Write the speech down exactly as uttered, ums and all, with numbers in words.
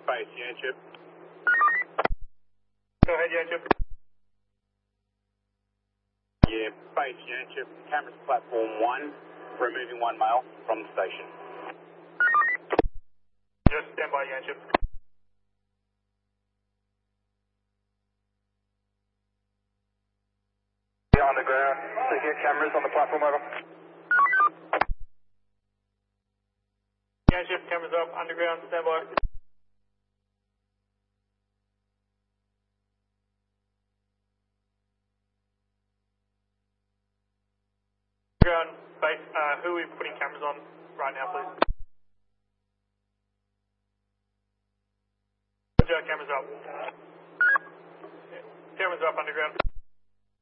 base, Yanchip. Go ahead, Yanchip. Yeah, base, Yanchip. Cameras platform one, removing one male from the station. Just stand by, Yanchip. On the ground, so get cameras on the platform, over. Yanchip, cameras up, underground, stand by. Ground, base, uh, who are we putting cameras on right now, please? Cameras up. Cameras up, underground.